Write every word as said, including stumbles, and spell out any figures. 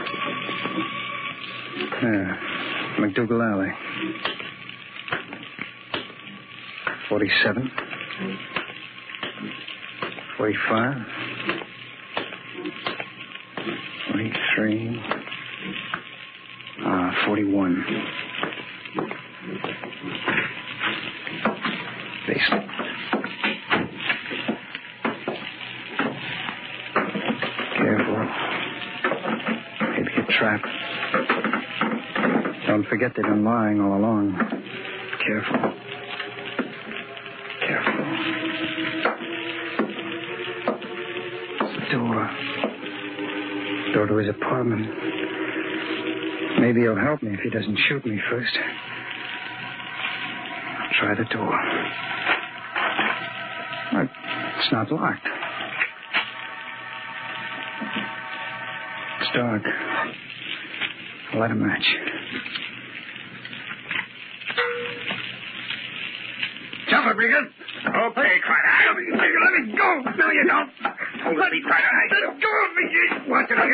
Yeah. McDougal Alley. forty-seven. forty-five. forty-three. Ah, forty-one. Basement. Careful. Maybe a trap. Don't forget they've been lying all along. Careful. Careful. It's the door. Door to his apartment. Maybe he'll help me if he doesn't shoot me first. I'll try the door. Well, it's not locked. It's dark. I'll light a match. Jump it, Regan. Okay, Crider. Let me go. No, you don't. Let me, Crider. Let go of me. What did I